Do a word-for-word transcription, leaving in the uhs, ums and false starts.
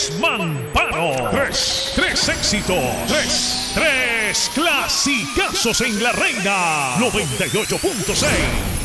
Tres Mampano. Tres. Tres éxitos. Tres. Tres clasicazos en La Reina. noventa y ocho punto seis.